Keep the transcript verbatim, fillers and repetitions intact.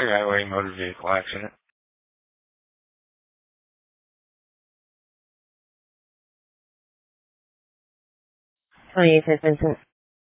Missouri Highway Motor Vehicle Accident. twenty-eight Fifth Vincent.